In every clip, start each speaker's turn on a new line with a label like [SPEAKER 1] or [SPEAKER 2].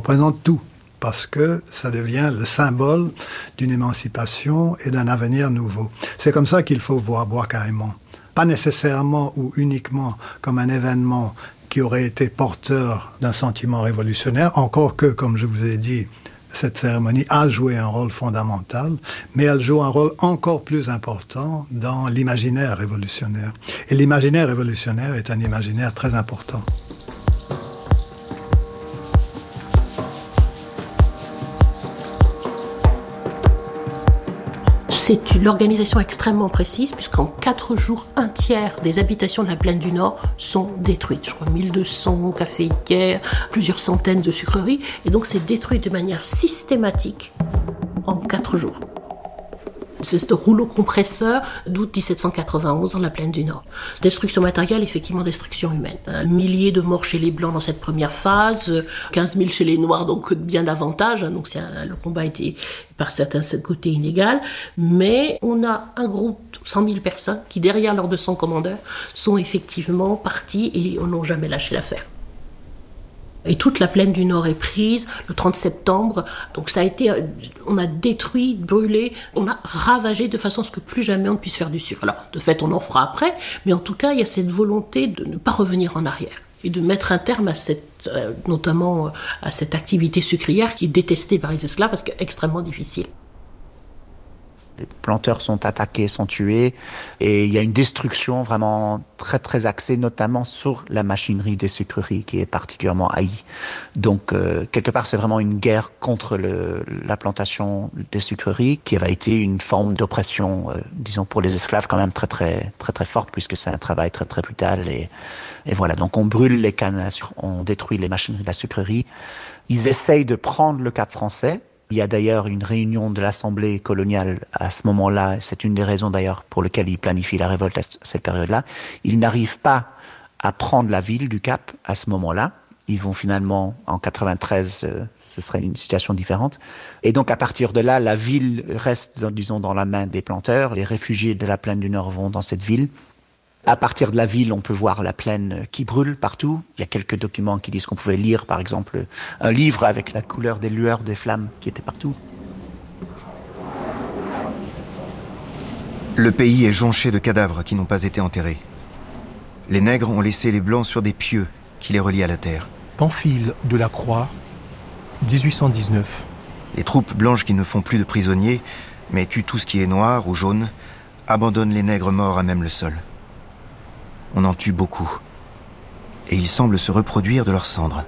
[SPEAKER 1] représente tout, parce que ça devient le symbole d'une émancipation et d'un avenir nouveau. C'est comme ça qu'il faut voir Bois-Caïman. Pas nécessairement ou uniquement comme un événement qui aurait été porteur d'un sentiment révolutionnaire, encore que, comme je vous ai dit, cette cérémonie a joué un rôle fondamental, mais elle joue un rôle encore plus important dans l'imaginaire révolutionnaire. Et l'imaginaire révolutionnaire est un imaginaire très important.
[SPEAKER 2] C'est une organisation extrêmement précise, puisqu'en 4 jours, un tiers des habitations de la plaine du Nord sont détruites. Je crois 1200 cafés Ikea, plusieurs centaines de sucreries, et donc c'est détruit de manière systématique en 4 jours. C'est ce rouleau compresseur d'août 1791 dans la plaine du Nord. Destruction matérielle, effectivement destruction humaine. 1 millier de morts chez les Blancs dans cette première phase, 15 000 chez les Noirs, donc bien davantage. Donc le combat était par certains côtés inégal. Mais on a un groupe, 100 000 personnes, qui derrière leurs 200 commandeurs sont effectivement partis et n'ont jamais lâché l'affaire. Et toute la plaine du Nord est prise le 30 septembre. Donc ça a été, on a détruit, brûlé, on a ravagé de façon à ce que plus jamais on ne puisse faire du sucre. Alors, de fait, on en fera après, mais en tout cas, il y a cette volonté de ne pas revenir en arrière et de mettre un terme à cette, notamment à cette activité sucrière qui est détestée par les esclaves parce qu'elle est extrêmement difficile.
[SPEAKER 3] Les planteurs sont attaqués, sont tués, et il y a une destruction vraiment très très axée, notamment sur la machinerie des sucreries, qui est particulièrement haïe. Donc quelque part, c'est vraiment une guerre contre la plantation des sucreries, qui avait été une forme d'oppression, disons pour les esclaves quand même très très très très forte, puisque c'est un travail très très brutal. Et voilà, donc on brûle les cannes, on détruit les machineries de la sucrerie. Ils essayent de prendre le Cap français. Il y a d'ailleurs une réunion de l'Assemblée coloniale à ce moment-là. C'est une des raisons d'ailleurs pour lesquelles ils planifient la révolte à cette période-là. Ils n'arrivent pas à prendre la ville du Cap à ce moment-là. Ils vont finalement, en 93, ce serait une situation différente. Et donc à partir de là, la ville reste, disons, dans la main des planteurs. Les réfugiés de la plaine du Nord vont dans cette ville. À partir de la ville, on peut voir la plaine qui brûle partout. Il y a quelques documents qui disent qu'on pouvait lire, par exemple, un livre avec la couleur des lueurs des flammes qui étaient partout.
[SPEAKER 4] Le pays est jonché de cadavres qui n'ont pas été enterrés. Les nègres ont laissé les blancs sur des pieux qui les relient à la terre.
[SPEAKER 5] Pamphile de la Croix, 1819.
[SPEAKER 4] Les troupes blanches qui ne font plus de prisonniers, mais tuent tout ce qui est noir ou jaune, abandonnent les nègres morts à même le sol. On en tue beaucoup. Et ils semblent se reproduire de leurs cendres.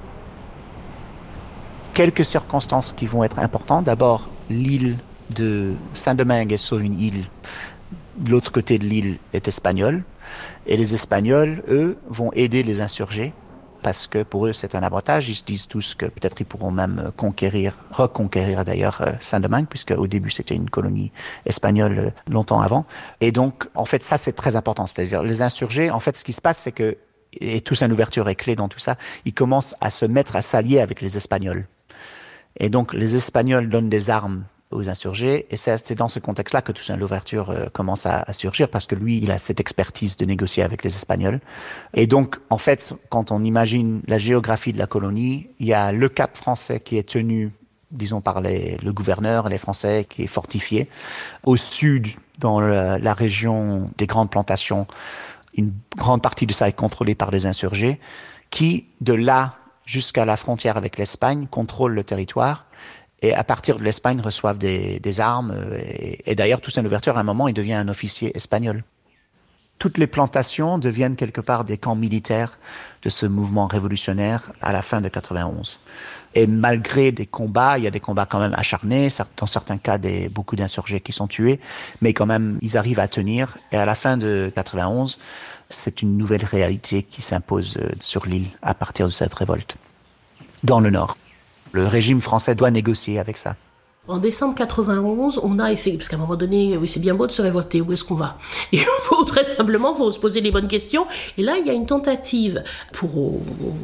[SPEAKER 3] Quelques circonstances qui vont être importantes. D'abord, l'île de Saint-Domingue est sur une île. L'autre côté de l'île est espagnole. Et les Espagnols, eux, vont aider les insurgés. Parce que pour eux, c'est un avantage. Ils se disent tous que peut-être ils pourront même reconquérir d'ailleurs Saint-Domingue, puisque au début, c'était une colonie espagnole longtemps avant. Et donc, en fait, ça, c'est très important. C'est-à-dire, les insurgés, en fait, ce qui se passe, c'est que, et Toussaint Louverture est clé dans tout ça, ils commencent à se mettre à s'allier avec les Espagnols. Et donc, les Espagnols donnent des armes aux insurgés, et c'est dans ce contexte-là que Toussaint Louverture commence à surgir, parce que lui, il a cette expertise de négocier avec les Espagnols. Et donc, en fait, quand on imagine la géographie de la colonie, il y a le Cap français qui est tenu, disons, par le gouverneur, les Français, qui est fortifié. Au sud, dans la région des grandes plantations, une grande partie de ça est contrôlée par les insurgés, qui, de là jusqu'à la frontière avec l'Espagne, contrôlent le territoire. Et à partir de l'Espagne, reçoivent des armes. Et d'ailleurs, Toussaint Louverture, à un moment, il devient un officier espagnol. Toutes les plantations deviennent quelque part des camps militaires de ce mouvement révolutionnaire à la fin de 91. Et malgré des combats, il y a des combats quand même acharnés, dans certains cas, beaucoup d'insurgés qui sont tués, mais quand même, ils arrivent à tenir. Et à la fin de 91, c'est une nouvelle réalité qui s'impose sur l'île à partir de cette révolte, dans le Nord. Le régime français doit négocier avec ça.
[SPEAKER 2] En décembre 91, on a effet, parce qu'à un moment donné, oui, c'est bien beau de se révolter, où est-ce qu'on va? Il faut très simplement, se poser les bonnes questions. Et là, il y a une tentative pour,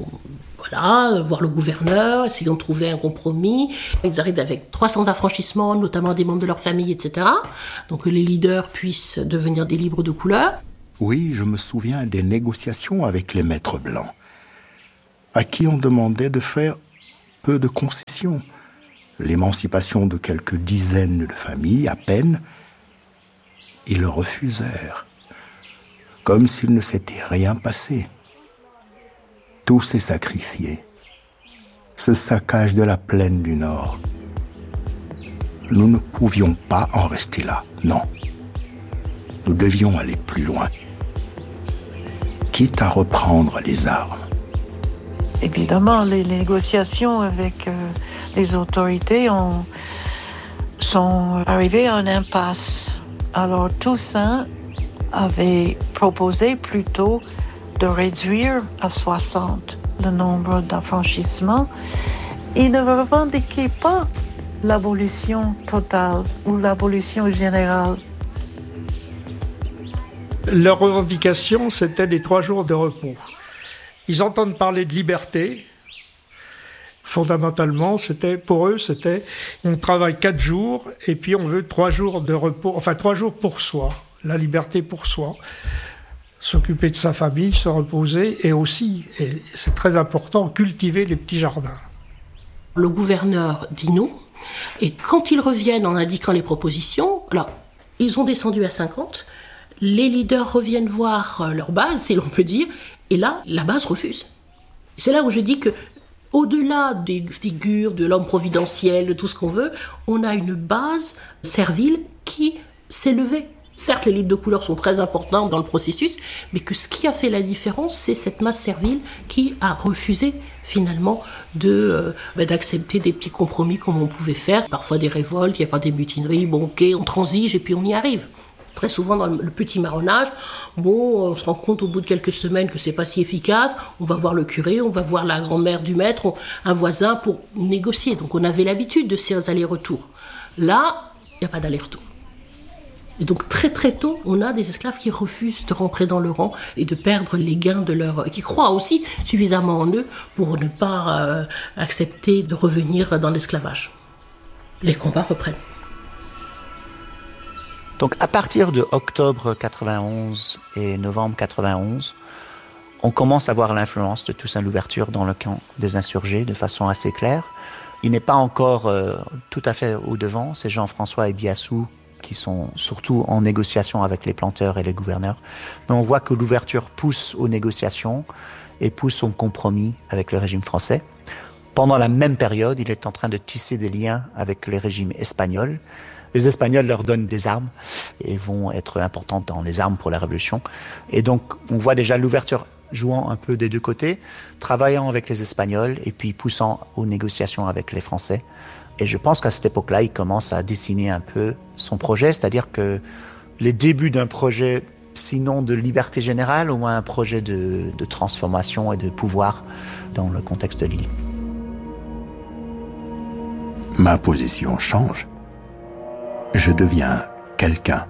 [SPEAKER 2] voir le gouverneur, essayons de trouver un compromis. Ils arrivent avec 300 affranchissements, notamment des membres de leur famille, etc. Donc que les leaders puissent devenir des libres de couleur.
[SPEAKER 6] Oui, je me souviens des négociations avec les maîtres blancs, à qui on demandait de faire peu de concessions. l'émancipation. L'émancipation de quelques dizaines de familles, à peine. Ils le refusèrent, comme s'il ne s'était rien passé. Tout s'est sacrifié. Ce saccage de la plaine du Nord. Nous ne pouvions pas en rester là, non. Nous devions aller plus loin, quitte à reprendre les armes.
[SPEAKER 7] Évidemment, les négociations avec les autorités sont arrivées à une impasse. Alors Toussaint avait proposé plutôt de réduire à 60 le nombre d'affranchissements. Il ne revendiquait pas l'abolition totale ou l'abolition générale.
[SPEAKER 8] Leur revendication, c'était les 3 jours de repos. Ils entendent parler de liberté. Fondamentalement, pour eux, on travaille 4 jours et puis on veut 3 jours de repos, enfin 3 jours pour soi, la liberté pour soi, s'occuper de sa famille, se reposer et aussi, et c'est très important, cultiver les petits jardins.
[SPEAKER 2] Le gouverneur dit non et quand ils reviennent en indiquant les propositions, alors ils ont descendu à 50, les leaders reviennent voir leur base, si l'on peut dire, et là, la base refuse. C'est là où je dis que au-delà des figures, de l'homme providentiel, de tout ce qu'on veut, on a une base servile qui s'est levée. Certes, les livres de couleur sont très importants dans le processus, mais que ce qui a fait la différence, c'est cette masse servile qui a refusé finalement d'accepter des petits compromis comme on pouvait faire. Parfois des révoltes, il n'y a pas des mutineries, bon ok, on transige et puis on y arrive. Très souvent dans le petit marronnage, on se rend compte au bout de quelques semaines que c'est pas si efficace, on va voir le curé, on va voir la grand-mère du maître, un voisin pour négocier. Donc on avait l'habitude de ces allers-retours. Là, il n'y a pas d'aller-retour. Et donc très très tôt, on a des esclaves qui refusent de rentrer dans le rang et de perdre les gains qui croient aussi suffisamment en eux pour ne pas accepter de revenir dans l'esclavage. Les combats reprennent.
[SPEAKER 3] Donc à partir de octobre 91 et novembre 91, on commence à voir l'influence de Toussaint Louverture dans le camp des insurgés de façon assez claire. Il n'est pas encore tout à fait au devant, c'est Jean-François et Biassou qui sont surtout en négociation avec les planteurs et les gouverneurs. Mais on voit que Louverture pousse aux négociations et pousse au compromis avec le régime français. Pendant la même période, il est en train de tisser des liens avec le régime espagnol. Les Espagnols leur donnent des armes et vont être importantes dans les armes pour la Révolution. Et donc, on voit déjà Louverture jouant un peu des deux côtés, travaillant avec les Espagnols et puis poussant aux négociations avec les Français. Et je pense qu'à cette époque-là, il commence à dessiner un peu son projet, c'est-à-dire que les débuts d'un projet, sinon de liberté générale, au moins un projet de transformation et de pouvoir dans le contexte de l'île.
[SPEAKER 6] Ma position change. Je deviens quelqu'un.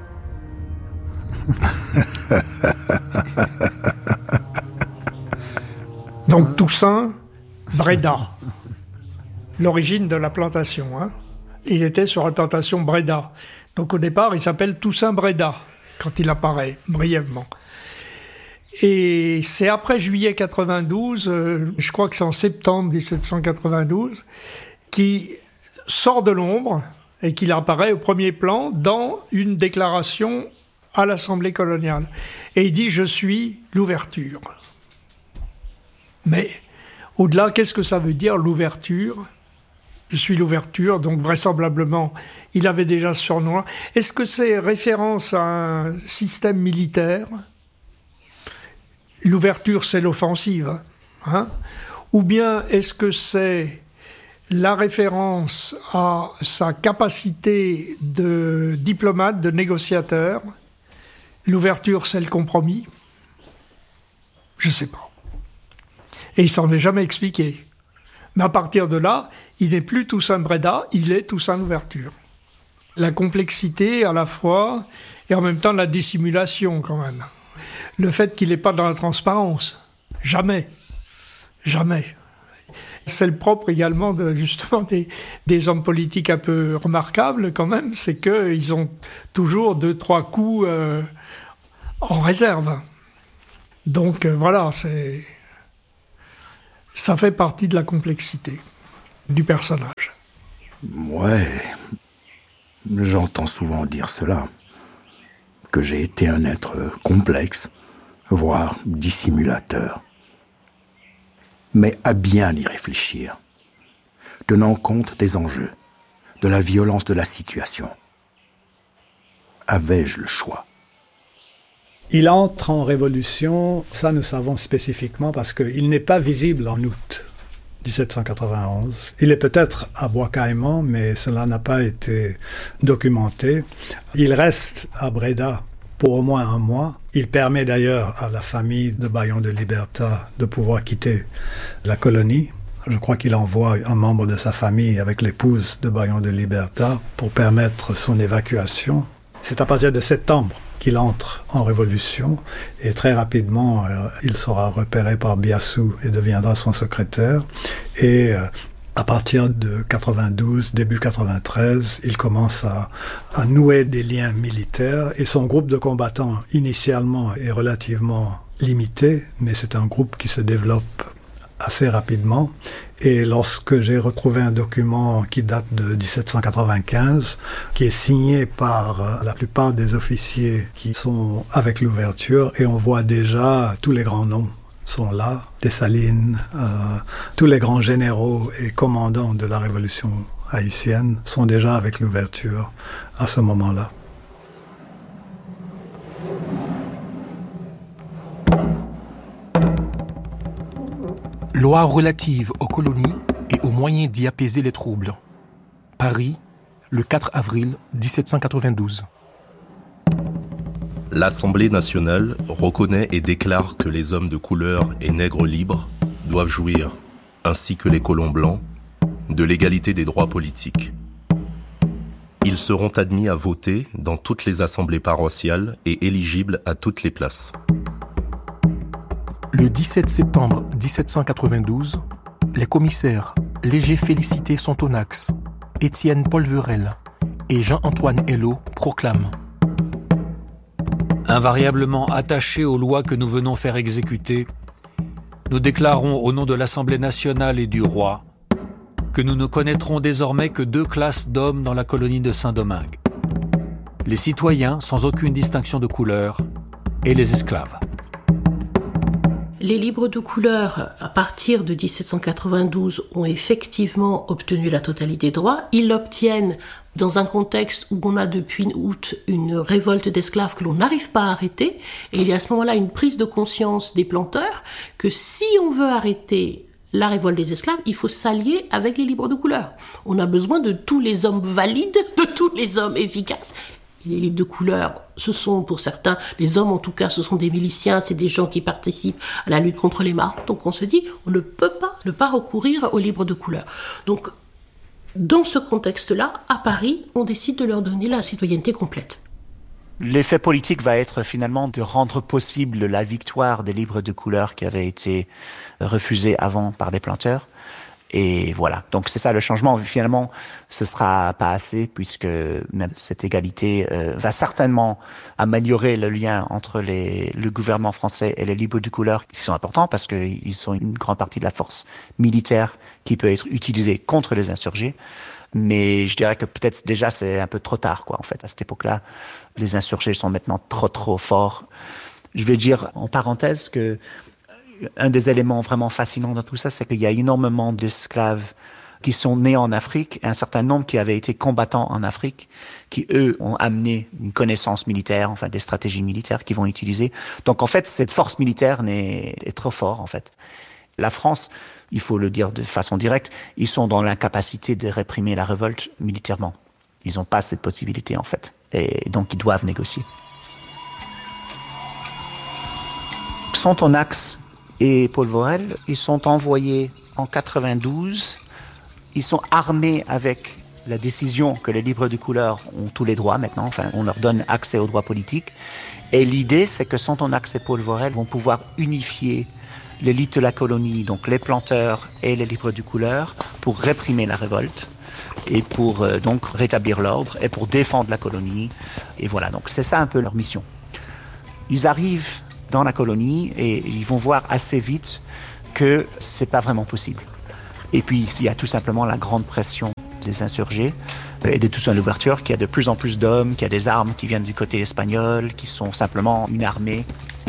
[SPEAKER 8] Donc Toussaint, Bréda, l'origine de la plantation. Hein. Il était sur la plantation Bréda. Donc au départ, il s'appelle Toussaint Bréda, quand il apparaît, brièvement. Et c'est après juillet 92, je crois que c'est en septembre 1792, qui sort de l'ombre et qu'il apparaît au premier plan dans une déclaration à l'Assemblée coloniale. Et il dit « Je suis l'ouverture ». Mais au-delà, qu'est-ce que ça veut dire l'ouverture ? Je suis l'ouverture, donc vraisemblablement, il avait déjà ce surnom. Est-ce que c'est référence à un système militaire ? L'ouverture, c'est l'offensive. Hein ? Ou bien est-ce que c'est la référence à sa capacité de diplomate, de négociateur? L'ouverture, c'est le compromis ? Je ne sais pas. Et il ne s'en est jamais expliqué. Mais à partir de là, il n'est plus Toussaint Bréda, il est Toussaint Louverture. La complexité à la fois, et en même temps la dissimulation quand même. Le fait qu'il n'est pas dans la transparence. Jamais. Jamais. C'est le propre également justement des hommes politiques un peu remarquables quand même, c'est qu'ils ont toujours 2-3 coups en réserve. Donc voilà, ça fait partie de la complexité du personnage.
[SPEAKER 6] Ouais, j'entends souvent dire cela, que j'ai été un être complexe, voire dissimulateur. Mais à bien y réfléchir, tenant compte des enjeux, de la violence de la situation, avais-je le choix ?
[SPEAKER 1] Il entre en révolution, ça nous savons spécifiquement parce qu'il n'est pas visible en août 1791. Il est peut-être à Bois-Caïman, mais cela n'a pas été documenté. Il reste à Breda pour au moins un mois. Il permet d'ailleurs à la famille de Bayon de Liberta de pouvoir quitter la colonie. Je crois qu'il envoie un membre de sa famille avec l'épouse de Bayon de Liberta pour permettre son évacuation. C'est à partir de septembre qu'il entre en révolution et très rapidement, il sera repéré par Biassou et deviendra son secrétaire. Et à partir de 92, début 93, il commence à nouer des liens militaires et son groupe de combattants initialement est relativement limité, mais c'est un groupe qui se développe assez rapidement. Et lorsque j'ai retrouvé un document qui date de 1795, qui est signé par la plupart des officiers qui sont avec l'ouverture, et on voit déjà tous les grands noms sont là, Dessalines, tous les grands généraux et commandants de la révolution haïtienne sont déjà avec l'ouverture à ce moment-là.
[SPEAKER 5] Loi relative aux colonies et aux moyens d'y apaiser les troubles. Paris, le 4 avril 1792.
[SPEAKER 9] L'Assemblée nationale reconnaît et déclare que les hommes de couleur et nègres libres doivent jouir, ainsi que les colons blancs, de l'égalité des droits politiques. Ils seront admis à voter dans toutes les assemblées paroissiales et éligibles à toutes les places.
[SPEAKER 5] Le 17 septembre 1792, les commissaires Léger-Félicité Sontonax, Étienne Polverel et Jean-Antoine Hello proclament:
[SPEAKER 10] invariablement attachés aux lois que nous venons faire exécuter, nous déclarons au nom de l'Assemblée nationale et du roi que nous ne connaîtrons désormais que 2 classes d'hommes dans la colonie de Saint-Domingue: les citoyens sans aucune distinction de couleur et les esclaves.
[SPEAKER 2] Les libres de couleur, à partir de 1792, ont effectivement obtenu la totalité des droits. Ils l'obtiennent dans un contexte où on a depuis août une révolte d'esclaves que l'on n'arrive pas à arrêter. Et il y a à ce moment-là une prise de conscience des planteurs que si on veut arrêter la révolte des esclaves, il faut s'allier avec les libres de couleur. On a besoin de tous les hommes valides, de tous les hommes efficaces. Les libres de couleur, ce sont pour certains, les hommes en tout cas, ce sont des miliciens, c'est des gens qui participent à la lutte contre les marrons. Donc on se dit, on ne peut pas ne pas recourir aux libres de couleur. Donc dans ce contexte-là, à Paris, on décide de leur donner la citoyenneté complète.
[SPEAKER 3] L'effet politique va être finalement de rendre possible la victoire des libres de couleur qui avaient été refusés avant par des planteurs. Et voilà, donc c'est ça le changement. Finalement, ce sera pas assez puisque même cette égalité va certainement améliorer le lien entre le gouvernement français et les libres de couleur qui sont importants parce qu'ils sont une grande partie de la force militaire qui peut être utilisée contre les insurgés. Mais je dirais que peut-être déjà c'est un peu trop tard, quoi. En fait, à cette époque-là, les insurgés sont maintenant trop forts. Je vais dire en parenthèse que un des éléments vraiment fascinants dans tout ça, c'est qu'il y a énormément d'esclaves qui sont nés en Afrique, et un certain nombre qui avaient été combattants en Afrique, qui eux ont amené une connaissance militaire, enfin des stratégies militaires qu'ils vont utiliser. Donc en fait, cette force militaire est trop forte en fait. La France, il faut le dire de façon directe, ils sont dans l'incapacité de réprimer la révolte militairement. Ils n'ont pas cette possibilité en fait, et donc ils doivent négocier. Sontonax et Polverel, ils sont envoyés en 92. Ils sont armés avec la décision que les libres de couleur ont tous les droits maintenant. Enfin, on leur donne accès aux droits politiques. Et l'idée, c'est que Sontonax et Polverel vont pouvoir unifier l'élite de la colonie, donc les planteurs et les libres de couleur, pour réprimer la révolte et pour donc rétablir l'ordre et pour défendre la colonie. Et voilà, donc c'est ça un peu leur mission. Ils arrivent dans la colonie et ils vont voir assez vite que c'est pas vraiment possible. Et puis il y a tout simplement la grande pression des insurgés et de Toussaint Louverture, qu'il y a de plus en plus d'hommes, qu'il y a des armes qui viennent du côté espagnol, qui sont simplement une armée.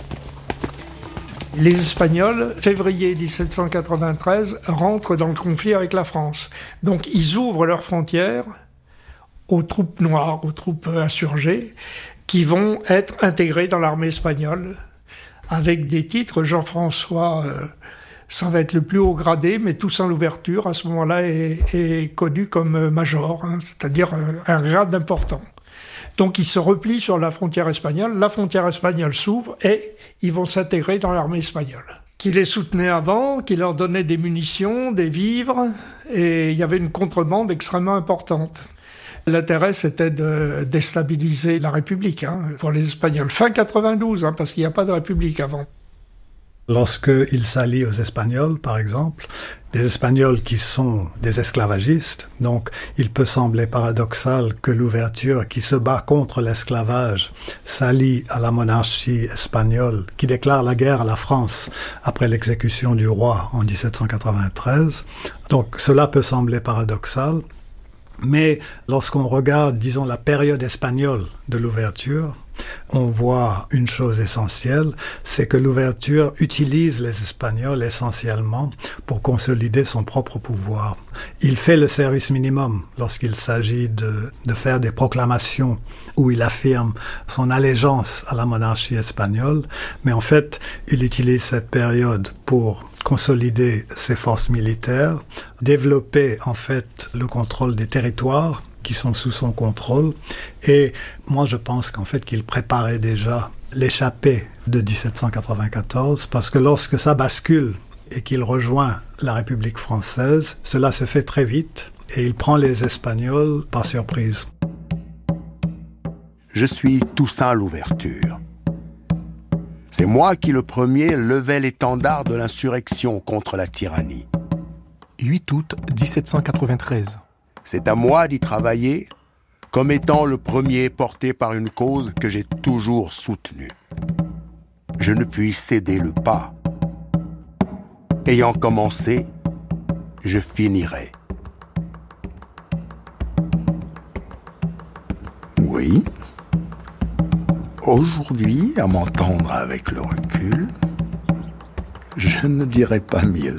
[SPEAKER 8] Les Espagnols, février 1793, rentrent dans le conflit avec la France. Donc ils ouvrent leurs frontières aux troupes noires, aux troupes insurgées, qui vont être intégrées dans l'armée espagnole, avec des titres. Jean-François, ça va être le plus haut gradé, mais Toussaint Louverture, à ce moment-là, est connu comme major, c'est-à-dire un grade important. Donc ils se replient sur la frontière espagnole s'ouvre et ils vont s'intégrer dans l'armée espagnole, qui les soutenait avant, qui leur donnait des munitions, des vivres, et il y avait une contrebande extrêmement importante. L'intérêt, c'était de déstabiliser la République pour les Espagnols. Fin 92, parce qu'il n'y a pas de République avant.
[SPEAKER 1] Lorsqu'ils s'allient aux Espagnols, par exemple, des Espagnols qui sont des esclavagistes, donc il peut sembler paradoxal que l'ouverture qui se bat contre l'esclavage s'allie à la monarchie espagnole qui déclare la guerre à la France après l'exécution du roi en 1793. Donc cela peut sembler paradoxal, mais lorsqu'on regarde, disons, la période espagnole de l'ouverture, on voit une chose essentielle, c'est que l'ouverture utilise les Espagnols essentiellement pour consolider son propre pouvoir. Il fait le service minimum lorsqu'il s'agit de faire des proclamations où il affirme son allégeance à la monarchie espagnole, mais en fait, il utilise cette période pour consolider ses forces militaires, développer en fait le contrôle des territoires qui sont sous son contrôle. Et moi, je pense qu'en fait, qu'il préparait déjà l'échappée de 1794, parce que lorsque ça bascule et qu'il rejoint la République française, cela se fait très vite et il prend les Espagnols par surprise.
[SPEAKER 6] Je suis Toussaint Louverture. C'est moi qui, le premier, levai l'étendard de l'insurrection contre la tyrannie.
[SPEAKER 5] 8 août 1793.
[SPEAKER 6] C'est à moi d'y travailler, comme étant le premier porté par une cause que j'ai toujours soutenue. Je ne puis céder le pas. Ayant commencé, je finirai. Oui. Aujourd'hui, à m'entendre avec le recul, je ne dirais pas mieux.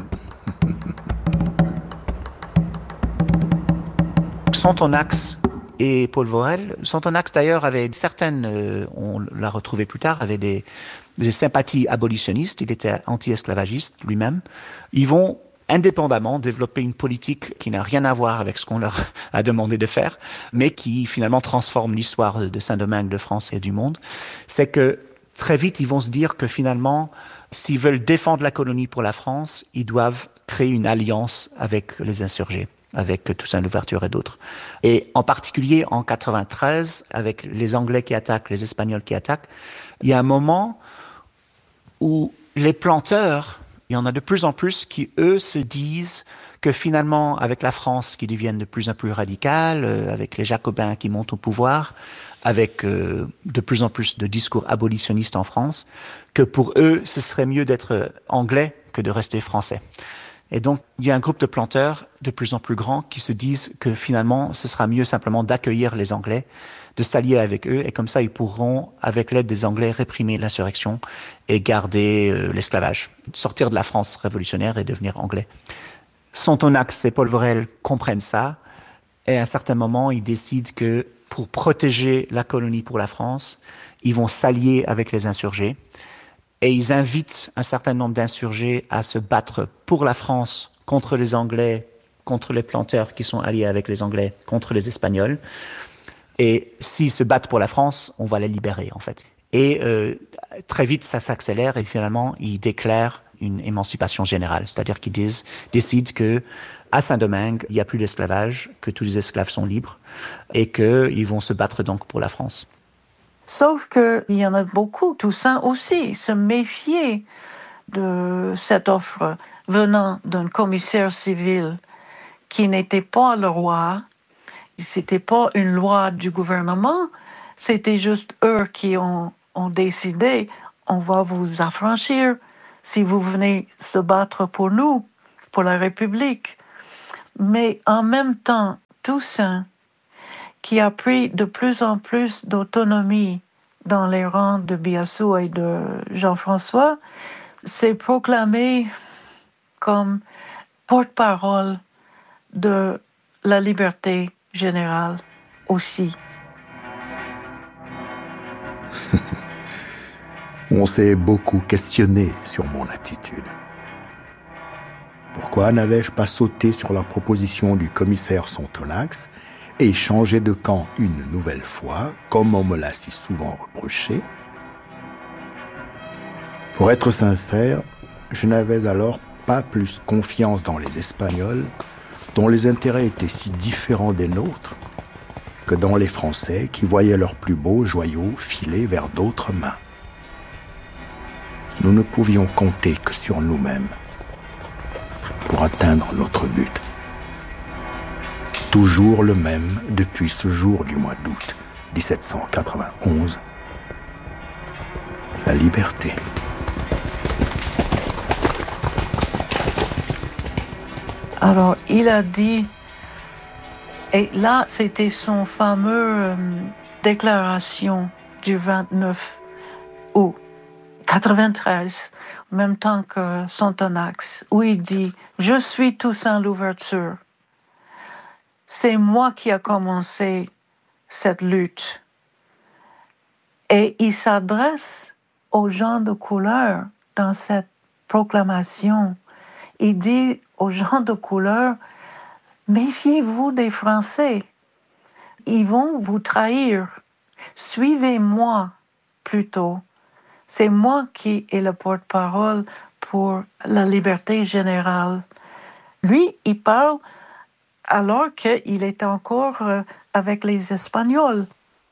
[SPEAKER 3] Sontonax et Paul Vorel. Sontonax, d'ailleurs, avait certaines, on l'a retrouvé plus tard, avait des sympathies abolitionnistes. Il était anti-esclavagiste lui-même. Ils vont indépendamment développer une politique qui n'a rien à voir avec ce qu'on leur a demandé de faire, mais qui finalement transforme l'histoire de Saint-Domingue, de France et du monde. C'est que très vite, ils vont se dire que finalement, s'ils veulent défendre la colonie pour la France, ils doivent créer une alliance avec les insurgés, avec Toussaint Louverture et d'autres. Et en particulier en 93, avec les Anglais qui attaquent, les Espagnols qui attaquent, il y a un moment où les planteurs, il y en a de plus en plus qui, eux, se disent que finalement, avec la France qui devient de plus en plus radicale, avec les Jacobins qui montent au pouvoir, avec de plus en plus de discours abolitionnistes en France, que pour eux, ce serait mieux d'être anglais que de rester français. Et donc, il y a un groupe de planteurs de plus en plus grand qui se disent que finalement, ce sera mieux simplement d'accueillir les Anglais, de s'allier avec eux, et comme ça, ils pourront, avec l'aide des Anglais, réprimer l'insurrection et garder l'esclavage, sortir de la France révolutionnaire et devenir anglais. Sontonax et Paul Vorel comprennent ça, et à un certain moment, ils décident que pour protéger la colonie pour la France, ils vont s'allier avec les insurgés. Et ils invitent un certain nombre d'insurgés à se battre pour la France contre les Anglais, contre les planteurs qui sont alliés avec les Anglais, contre les Espagnols. Et s'ils se battent pour la France, on va les libérer, en fait. Et très vite, ça s'accélère et finalement, ils déclarent une émancipation générale. C'est-à-dire qu'ils décident que à Saint-Domingue, il n'y a plus d'esclavage, que tous les esclaves sont libres et qu'ils vont se battre donc pour la France.
[SPEAKER 7] Sauf qu'il y en a beaucoup, Toussaint aussi, se méfier de cette offre venant d'un commissaire civil qui n'était pas le roi. C'était pas une loi du gouvernement, c'était juste eux qui ont décidé on va vous affranchir si vous venez se battre pour nous, pour la République. Mais en même temps, Toussaint, qui a pris de plus en plus d'autonomie dans les rangs de Biassou et de Jean-François, s'est proclamé comme porte-parole de la liberté générale aussi.
[SPEAKER 6] On s'est beaucoup questionné sur mon attitude. Pourquoi n'avais-je pas sauté sur la proposition du commissaire Sontonax et changé de camp une nouvelle fois, comme on me l'a si souvent reproché? Pour être sincère, je n'avais alors pas plus confiance dans les Espagnols, dont les intérêts étaient si différents des nôtres, que dans les Français qui voyaient leurs plus beaux joyaux filer vers d'autres mains. Nous ne pouvions compter que sur nous-mêmes pour atteindre notre but. Toujours le même depuis ce jour du mois d'août 1791, la liberté.
[SPEAKER 7] Alors, il a dit, et là, c'était son fameux déclaration du 29 août 93, en même temps que Sontonax, où il dit « Je suis Toussaint Louverture. C'est moi qui a commencé cette lutte. » Et il s'adresse aux gens de couleur dans cette proclamation. Il dit aux gens de couleur, méfiez-vous des Français. Ils vont vous trahir. Suivez-moi plutôt. C'est moi qui ai le porte-parole pour la liberté générale. Lui, il parle alors qu'il est encore avec les Espagnols.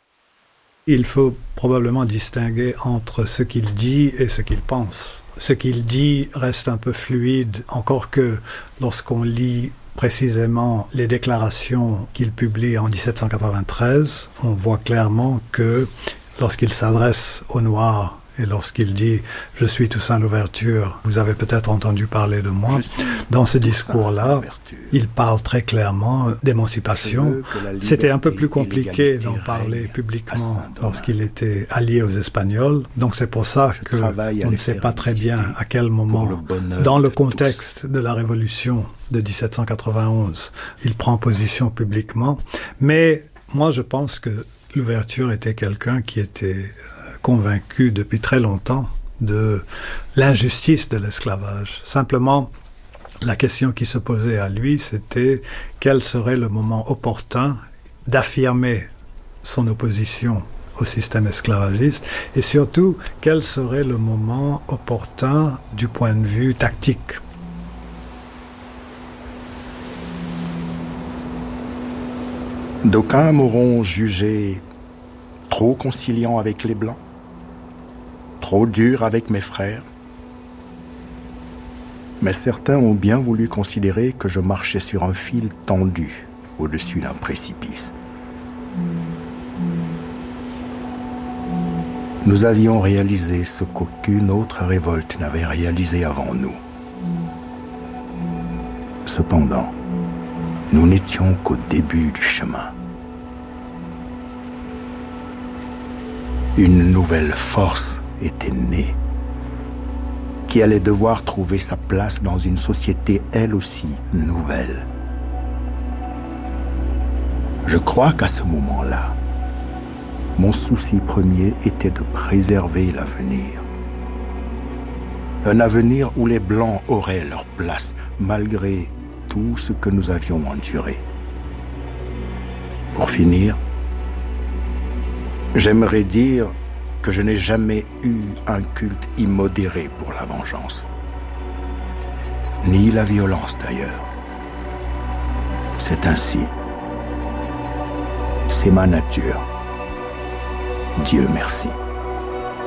[SPEAKER 1] Il faut probablement distinguer entre ce qu'il dit et ce qu'il pense. Ce qu'il dit reste un peu fluide, encore que lorsqu'on lit précisément les déclarations qu'il publie en 1793, on voit clairement que lorsqu'il s'adresse aux Noirs et lorsqu'il dit « Je suis Toussaint Louverture, vous avez peut-être entendu parler de moi », dans ce discours-là, il parle très clairement d'émancipation. C'était un peu plus compliqué d'en parler publiquement lorsqu'il était allié aux Espagnols. Donc c'est pour ça qu'on ne sait pas très bien à quel moment, dans le contexte de la Révolution de 1791, il prend position publiquement. Mais moi, je pense que Louverture était quelqu'un qui était convaincu depuis très longtemps de l'injustice de l'esclavage. Simplement, la question qui se posait à lui, c'était quel serait le moment opportun d'affirmer son opposition au système esclavagiste et surtout, quel serait le moment opportun du point de vue tactique.
[SPEAKER 6] D'aucuns m'auront jugé trop conciliant avec les Blancs, trop dur avec mes frères. Mais certains ont bien voulu considérer que je marchais sur un fil tendu au-dessus d'un précipice. Nous avions réalisé ce qu'aucune autre révolte n'avait réalisé avant nous. Cependant, nous n'étions qu'au début du chemin. Une nouvelle force était née, qui allait devoir trouver sa place dans une société elle aussi nouvelle. Je crois qu'à ce moment-là, mon souci premier était de préserver l'avenir. Un avenir où les Blancs auraient leur place, malgré tout ce que nous avions enduré. Pour finir, j'aimerais dire que je n'ai jamais eu un culte immodéré pour la vengeance. Ni la violence d'ailleurs. C'est ainsi. C'est ma nature. Dieu merci.